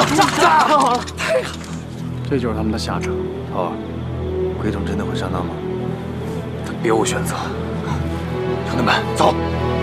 太好了！ 这就是他们的下场。 头儿，鬼冢真的会上当吗？ 他别无选择。兄弟们，走！